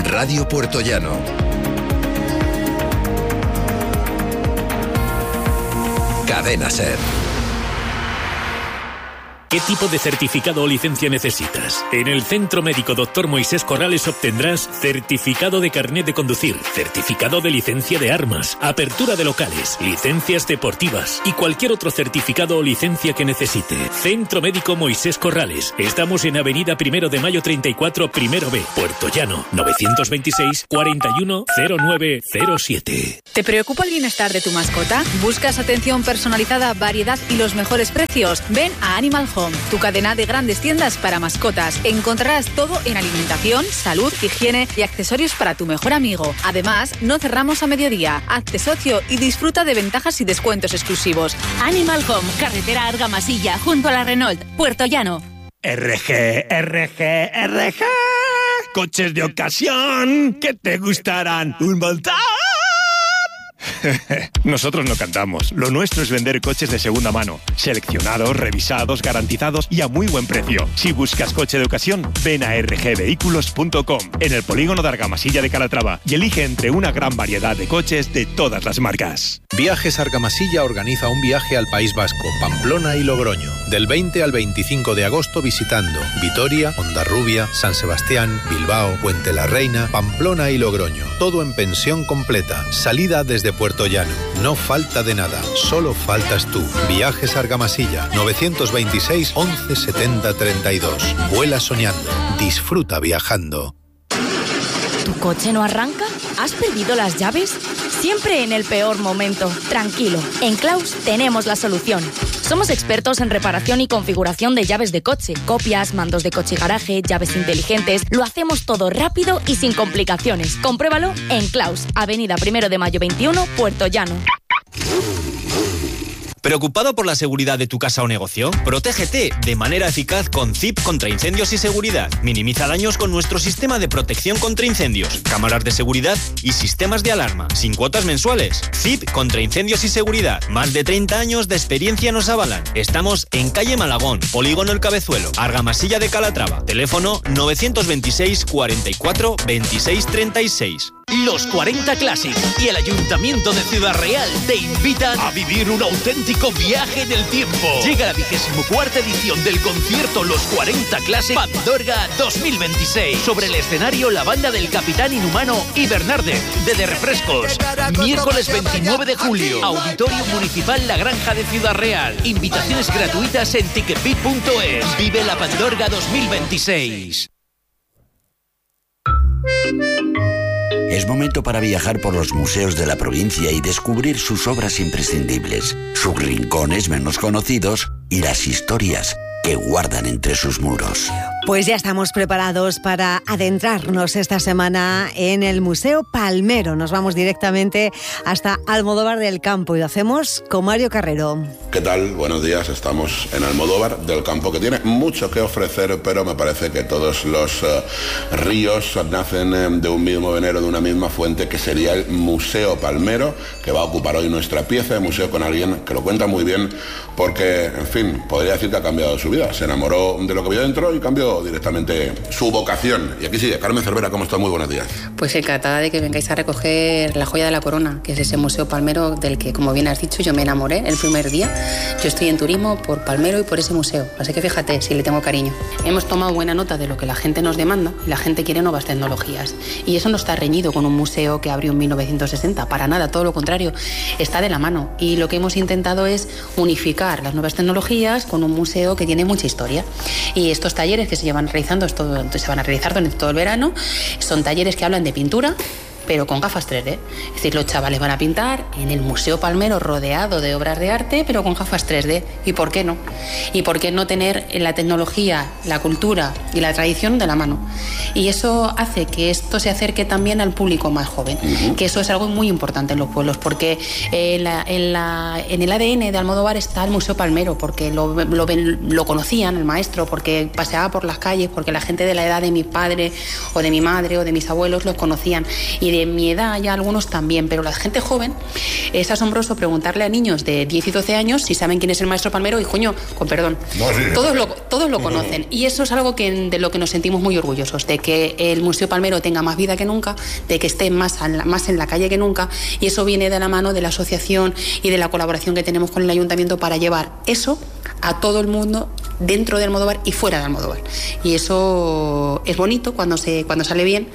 Radio Puertollano. Cadena SER. ¿Qué tipo de certificado o licencia necesitas? En el Centro Médico Dr. Moisés Corrales obtendrás certificado de carnet de conducir, certificado de licencia de armas, apertura de locales, licencias deportivas y cualquier otro certificado o licencia que necesite. Centro Médico Moisés Corrales. Estamos en Avenida 1 de Mayo 34, Primero B, Puertollano, 926 41 0907. ¿Te preocupa el bienestar de tu mascota? ¿Buscas atención personalizada, variedad y los mejores precios? Ven a Animal Home, tu cadena de grandes tiendas para mascotas. Encontrarás todo en alimentación, salud, higiene y accesorios para tu mejor amigo. Además, no cerramos a mediodía. Hazte socio y disfruta de ventajas y descuentos exclusivos. Animal Home, carretera Argamasilla, junto a la Renault, Puertollano. RG. Coches de ocasión que te gustarán un montón. Nosotros no cantamos. Lo nuestro es vender coches de segunda mano, seleccionados, revisados, garantizados y a muy buen precio. Si buscas coche de ocasión, ven a rgvehículos.com, en el polígono de Argamasilla de Calatrava, y elige entre una gran variedad de coches de todas las marcas. Viajes Argamasilla organiza un viaje al País Vasco, Pamplona y Logroño, del 20 al 25 de agosto, visitando Vitoria, Hondarrubia, San Sebastián, Bilbao, Puente la Reina, Pamplona y Logroño. Todo en pensión completa. Salida desde Puertollano. No falta de nada, solo faltas tú. Viajes Argamasilla, 926 11 70 32. Vuela soñando, disfruta viajando. ¿Tu coche no arranca? ¿Has perdido las llaves? Siempre en el peor momento. Tranquilo, en Claus tenemos la solución. Somos expertos en reparación y configuración de llaves de coche, copias, mandos de coche y garaje, llaves inteligentes. Lo hacemos todo rápido y sin complicaciones. Compruébalo en Claus, Avenida 1 de Mayo 21, Puertollano. ¿Preocupado por la seguridad de tu casa o negocio? Protégete de manera eficaz con CIP contra incendios y seguridad. Minimiza daños con nuestro sistema de protección contra incendios, cámaras de seguridad y sistemas de alarma, sin cuotas mensuales. CIP contra incendios y seguridad. Más de 30 años de experiencia nos avalan. Estamos en calle Malagón, Polígono El Cabezuelo, Argamasilla de Calatrava. Teléfono 926 44 26 36. Los 40 Classic y el Ayuntamiento de Ciudad Real te invitan a vivir un auténtico viaje en el tiempo. Llega la 24ª edición del concierto Los 40 Classic Pandorga 2026. Sobre el escenario, la banda del Capitán Inhumano y Bernarde de Refrescos. Miércoles 29 de julio, Auditorio Municipal La Granja de Ciudad Real. Invitaciones gratuitas en ticketbit.es. Vive la Pandorga 2026. Es momento para viajar por los museos de la provincia y descubrir sus obras imprescindibles, sus rincones menos conocidos y las historias que guardan entre sus muros. Pues ya estamos preparados para adentrarnos esta semana en el Museo Palmero. Nos vamos directamente hasta Almodóvar del Campo y lo hacemos con Mario Carrero. ¿Qué tal? Buenos días. Estamos en Almodóvar del Campo, que tiene mucho que ofrecer, pero me parece que todos los ríos nacen de un mismo venero, de una misma fuente, que sería el Museo Palmero, que va a ocupar hoy nuestra pieza de museo con alguien que lo cuenta muy bien, porque, en fin, podría decir que ha cambiado su vida. Se enamoró de lo que vio dentro y cambió directamente su vocación. Y aquí sigue Carmen Cervera. ¿Cómo está? Muy buenos días. Pues encantada de que vengáis a recoger la joya de la corona, que es ese Museo Palmero del que, como bien has dicho, yo me enamoré el primer día. Yo estoy en turismo por Palmero y por ese museo, así que fíjate si le tengo cariño. Hemos tomado buena nota de lo que la gente nos demanda y la gente quiere nuevas tecnologías. Y eso no está reñido con un museo que abrió en 1960, para nada, todo lo contrario, está de la mano. Y lo que hemos intentado es unificar las nuevas tecnologías con un museo que tiene mucha historia. Y estos talleres que se van a realizar durante todo el verano son talleres que hablan de pintura, pero con gafas 3D. Es decir, los chavales van a pintar en el Museo Palmero rodeado de obras de arte, pero con gafas 3D. ¿Y por qué no? ¿Y por qué no tener la tecnología, la cultura y la tradición de la mano? Y eso hace que esto se acerque también al público más joven, que eso es algo muy importante en los pueblos, porque en el ADN de Almodóvar está el Museo Palmero, porque lo conocían, el maestro, porque paseaba por las calles, porque la gente de la edad de mi padre o de mi madre o de mis abuelos los conocían. Y de mi edad ya algunos también, pero la gente joven es asombroso preguntarle a niños de 10 y 12 años si saben quién es el maestro Palmero y, coño, con perdón, todos lo conocen. Y eso es algo de lo que nos sentimos muy orgullosos, de que el Museo Palmero tenga más vida que nunca, de que esté más en la calle que nunca, y eso viene de la mano de la asociación y de la colaboración que tenemos con el Ayuntamiento para llevar eso a todo el mundo dentro de Almodóvar y fuera de Almodóvar. Y eso es bonito cuando sale bien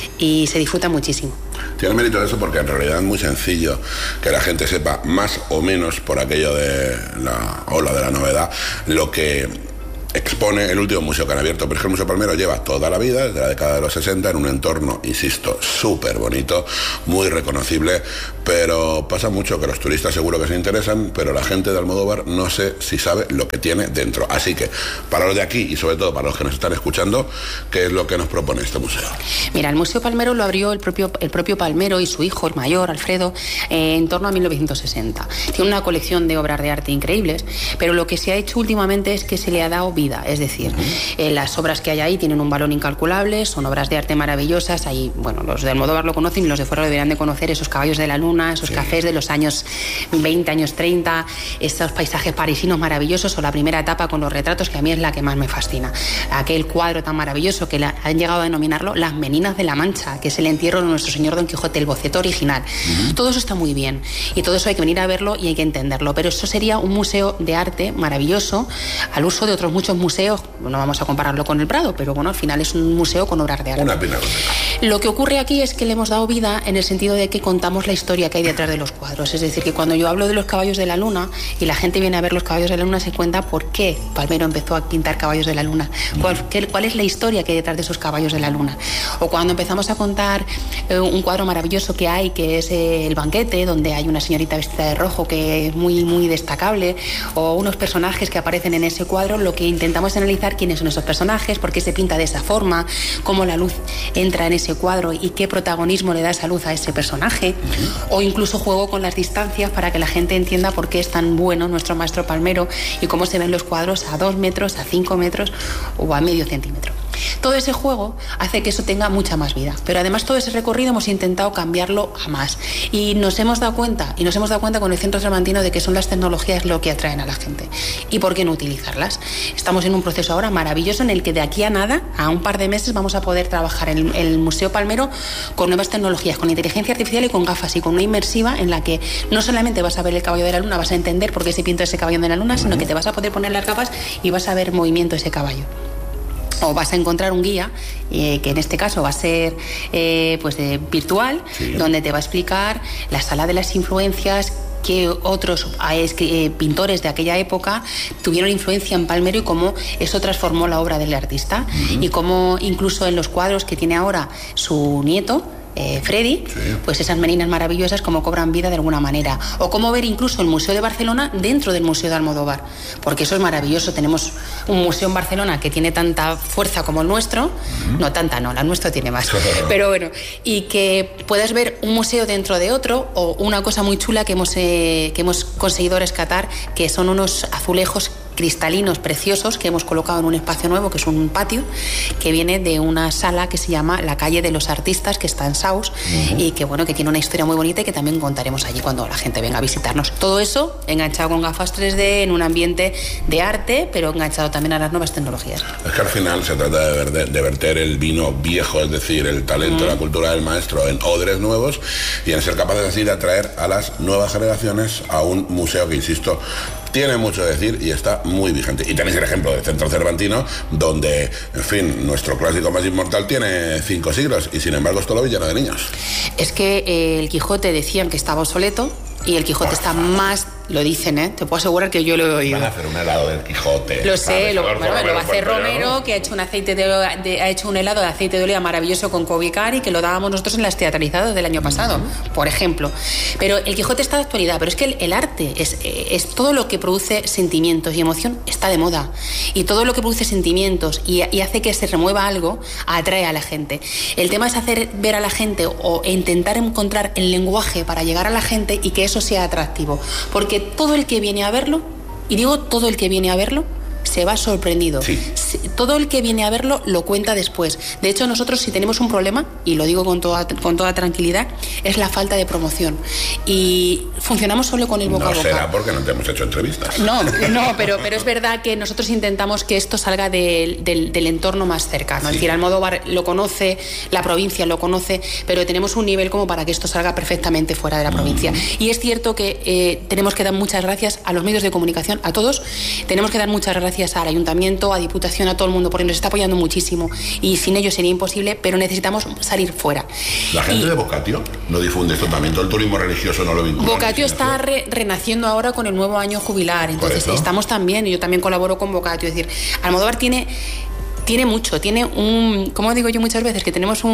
y se disfruta muchísimo. Tiene mérito eso porque en realidad es muy sencillo que la gente sepa más o menos, por aquello de la ola de la novedad, lo que expone el último museo que han abierto. Pero es que el Museo Palmero lleva toda la vida, desde la década de los 60, en un entorno, insisto, súper bonito, muy reconocible, pero pasa mucho que los turistas seguro que se interesan, pero la gente de Almodóvar no sé si sabe lo que tiene dentro. Así que, para los de aquí y sobre todo para los que nos están escuchando, ¿qué es lo que nos propone este museo? Mira, el Museo Palmero lo abrió el propio Palmero y su hijo, el mayor, Alfredo, en torno a 1960. Tiene una colección de obras de arte increíbles, pero lo que se ha hecho últimamente es que se le ha dado vida. Es decir, las obras que hay ahí tienen un valor incalculable, son obras de arte maravillosas. Ahí, bueno, los de Almodóvar lo conocen y los de fuera lo deberían de conocer, esos caballos de la luna, esos cafés de los años 20, años 30, esos paisajes parisinos maravillosos, o la primera etapa con los retratos, que a mí es la que más me fascina. Aquel cuadro tan maravilloso que han llegado a denominarlo Las Meninas de la Mancha, que es el entierro de nuestro señor Don Quijote, el boceto original. Todo eso está muy bien y todo eso hay que venir a verlo y hay que entenderlo, pero eso sería un museo de arte maravilloso al uso de otros muchos museos. No vamos a compararlo con el Prado, pero bueno, al final es un museo con obras de arte. Una pena. Lo que ocurre aquí es que le hemos dado vida en el sentido de que contamos la historia que hay detrás de los cuadros. Es decir, que cuando yo hablo de los caballos de la luna y la gente viene a ver los caballos de la luna, se cuenta por qué Palmero empezó a pintar caballos de la luna, cuál es la historia que hay detrás de esos caballos de la luna. O cuando empezamos a contar un cuadro maravilloso que hay, que es El banquete, donde hay una señorita vestida de rojo que es muy, muy destacable, o unos personajes que aparecen en ese cuadro, lo que intentamos analizar quiénes son esos personajes, por qué se pinta de esa forma, cómo la luz entra en ese cuadro y qué protagonismo le da esa luz a ese personaje, o incluso juego con las distancias para que la gente entienda por qué es tan bueno nuestro maestro Palmero y cómo se ven los cuadros a 2 metros, a 5 metros o a medio centímetro. Todo ese juego hace que eso tenga mucha más vida, pero además todo ese recorrido hemos intentado cambiarlo a más y nos hemos dado cuenta con el Centro Cervantino de que son las tecnologías lo que atraen a la gente y por qué no utilizarlas. Estamos en un proceso ahora maravilloso en el que de aquí a nada, a un par de meses, vamos a poder trabajar en el Museo Palmero con nuevas tecnologías, con inteligencia artificial y con gafas y con una inmersiva en la que no solamente vas a ver el caballo de la luna, vas a entender por qué se pinta ese caballo de la luna, sino que te vas a poder poner las gafas y vas a ver movimiento de ese caballo. O vas a encontrar un guía, que en este caso va a ser virtual, donde te va a explicar la sala de las influencias, que otros pintores de aquella época tuvieron influencia en Palmero y cómo eso transformó la obra del artista. Y cómo incluso en los cuadros que tiene ahora su nieto, Freddy, pues esas meninas maravillosas como cobran vida de alguna manera, o cómo ver incluso el Museo de Barcelona dentro del Museo de Almodóvar, porque eso es maravilloso. Tenemos un museo en Barcelona que tiene tanta fuerza como el nuestro, el nuestro tiene más, pero bueno, y que puedas ver un museo dentro de otro, o una cosa muy chula que hemos conseguido rescatar, que son unos azulejos cristalinos preciosos que hemos colocado en un espacio nuevo, que es un patio, que viene de una sala que se llama La Calle de los Artistas, que está en Saus, y que tiene una historia muy bonita y que también contaremos allí cuando la gente venga a visitarnos. Todo eso enganchado con gafas 3D en un ambiente de arte, pero enganchado también a las nuevas tecnologías. Es que al final se trata de verter el vino viejo, es decir, el talento, la cultura del maestro en odres nuevos, y en ser capaces así de atraer a las nuevas generaciones a un museo que, insisto, tiene mucho que decir y está muy vigente. Y tenéis el ejemplo del Centro Cervantino, donde, en fin, nuestro clásico más inmortal tiene 5 siglos y sin embargo esto lo ve lleno de niños. Es que el Quijote decían que estaba obsoleto y el Quijote está más... Lo dicen, te puedo asegurar que yo lo he oído. Van a hacer un helado del Quijote. Lo sé, lo va a hacer Romero, que ha hecho un helado de aceite de oliva maravilloso con Covicar y que lo dábamos nosotros en las teatralizadas del año pasado, por ejemplo. Pero el Quijote está de actualidad, pero es que el arte es todo lo que produce sentimientos y emoción, está de moda. Y todo lo que produce sentimientos y hace que se remueva algo, atrae a la gente. El tema es hacer ver a la gente o intentar encontrar el lenguaje para llegar a la gente y que eso sea atractivo. Porque todo el que viene a verlo, y digo todo el que viene a verlo, se va sorprendido. Sí. Todo el que viene a verlo lo cuenta después. De hecho, nosotros si tenemos un problema, y lo digo con toda tranquilidad, es la falta de promoción. Y funcionamos solo con el boca a boca. No será porque no te hemos hecho entrevistas. No, pero es verdad que nosotros intentamos que esto salga del entorno más cercano. Es decir, Almodóvar lo conoce, la provincia lo conoce, pero tenemos un nivel como para que esto salga perfectamente fuera de la provincia. Y es cierto que tenemos que dar muchas gracias a los medios de comunicación, a todos. Tenemos que dar muchas gracias al Ayuntamiento, a Diputación, a todo el mundo, porque nos está apoyando muchísimo. Y sin ellos sería imposible, pero necesitamos salir fuera. La gente de Vocatio no difunde esto también. Todo el turismo religioso no lo vincula. Vocatio está renaciendo ahora con el nuevo año jubilar. Entonces estamos también, y yo también colaboro con Vocatio. Es decir, Almodóvar tiene mucho, tiene como digo yo muchas veces, que tenemos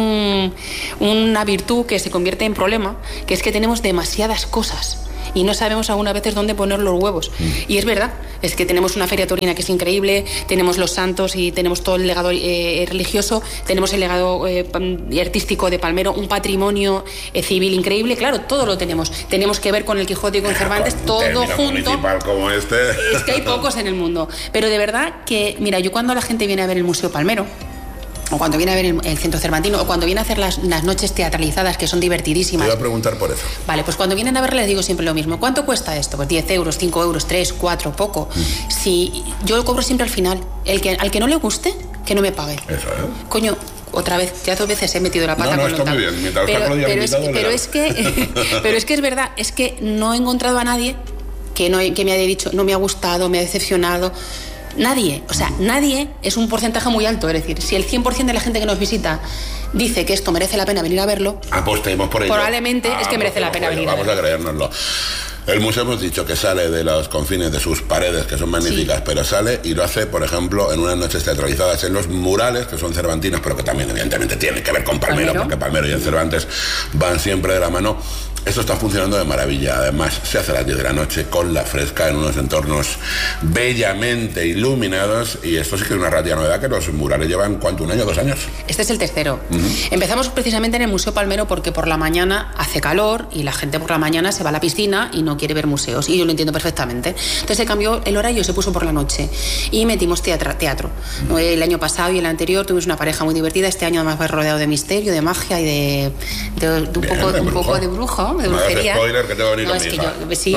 una virtud que se convierte en problema, que es que tenemos demasiadas cosas y no sabemos algunas veces dónde poner los huevos. Y es verdad, es que tenemos una feria taurina que es increíble, tenemos los santos y tenemos todo el legado religioso, tenemos el legado artístico de Palmero, un patrimonio civil increíble, claro, todo lo tenemos. Tenemos que ver con el Quijote y con Cervantes, todo junto. Municipal como este. Es que hay pocos en el mundo. Pero de verdad que, mira, yo cuando la gente viene a ver el Museo Palmero, o cuando viene a ver el Centro Cervantino, o cuando viene a hacer las noches teatralizadas, que son divertidísimas. Te voy a preguntar por eso. Vale, pues cuando vienen a ver les digo siempre lo mismo. ¿Cuánto cuesta esto? Pues 10 euros, 5 euros, 3, 4, poco. Si yo lo cobro siempre al final. Al que no le guste, que no me pague. Eso, Coño, otra vez, ya 2 veces he metido la pata con está muy bien. Mientras pero es que es verdad, es que no he encontrado a nadie que me haya dicho, no me ha gustado, me ha decepcionado. Nadie, o sea, nadie es un porcentaje muy alto. Es decir, si el 100% de la gente que nos visita dice que esto merece la pena venir a verlo, apostemos por ello. Probablemente es que merece la pena venir a verlo. Vamos a creérnoslo. El museo hemos dicho que sale de los confines de sus paredes, que son magníficas, pero sale y lo hace, por ejemplo, en unas noches teatralizadas, en los murales, que son cervantinos, pero que también evidentemente tienen que ver con Palmero, porque Palmero y el Cervantes van siempre de la mano. Esto está funcionando de maravilla. Además, se hace a las 10 de la noche con la fresca, en unos entornos bellamente iluminados, y esto sí que es una relativa novedad, que los murales llevan, ¿cuánto? ¿1 año, 2 años? Este es el tercero. Empezamos precisamente en el Museo Palmero porque por la mañana hace calor y la gente por la mañana se va a la piscina y no quiere ver museos, y yo lo entiendo perfectamente. Entonces se cambió el horario, se puso por la noche y metimos teatro. El año pasado y el anterior tuvimos una pareja muy divertida. Este año además va rodeado de misterio, de magia y de un poco de brujo, de brujería. Spoiler, que tengo no, es que yo, sí.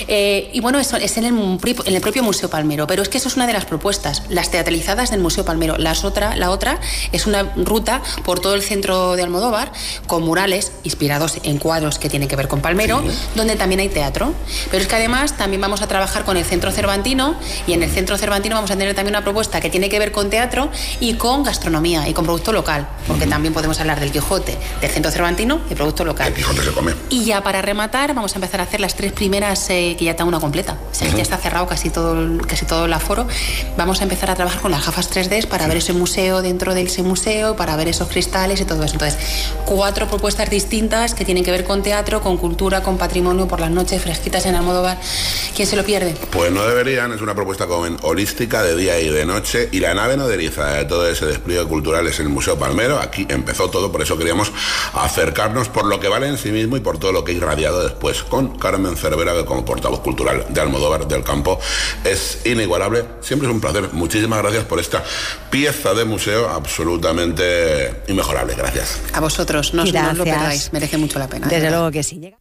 Y bueno, eso es en el propio Museo Palmero, pero es que eso es una de las propuestas, las teatralizadas del Museo Palmero. La otra es una ruta por todo el centro de Almodóvar con murales inspirados en cuadros que tienen que ver con Palmero, donde también hay teatro. Pero es que además también vamos a trabajar con el Centro Cervantino, y en el Centro Cervantino vamos a tener también una propuesta que tiene que ver con teatro y con gastronomía y con producto local, porque también podemos hablar del Quijote, del Centro Cervantino y producto local. El Quijote se come. Y ya para rematar vamos a empezar a hacer las 3 primeras que ya está una completa. O sea, ya está cerrado casi todo el aforo. Vamos a empezar a trabajar con las gafas 3D para ver ese museo dentro de ese museo, para ver esos cristales y todo eso. Entonces, 4 propuestas distintas que tienen que ver con teatro, con cultura, con patrimonio, por las noches fresquitas en Almodóvar. ¿Quién se lo pierde? Pues no deberían. Es una propuesta holística de día y de noche, y la nave nodriza de todo ese despliegue cultural es el Museo Palmero. Aquí empezó todo, por eso queríamos acercarnos por lo que vale en sí mismo y por todo lo que ha irradiado después, con Carmen Cervera, que como portavoz cultural de Almodóvar del Campo es inigualable. Siempre es un placer. Muchísimas gracias por esta pieza de museo absolutamente inmejorable. Gracias. A vosotros, no os lo perdáis, merece mucho la pena. Desde luego que sí.